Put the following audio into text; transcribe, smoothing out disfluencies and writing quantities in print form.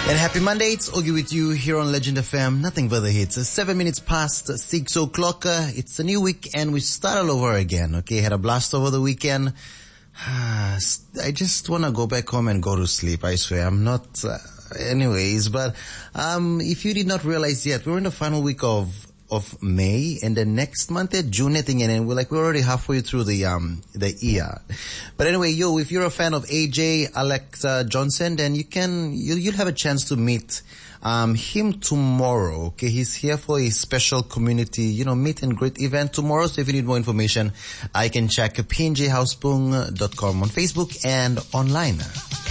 And happy Monday, it's Ogie with you here on Legend FM. Nothing but the hits. 7 minutes past 6 o'clock. It's a new week and we start all over again. Okay, had a blast over the weekend. I just want to go back home and go to sleep. I swear, I'm not, anyways, but, if you did not realize yet, we're in the final week of May, and then next month June, I think, and then we're already halfway through the year. But anyway, if you're a fan of AJ Alex Johnson, then you'll have a chance to meet him tomorrow. Okay, he's here for a special community, meet and greet event tomorrow. So if you need more information, I can check pnjhousepung.com on Facebook and online.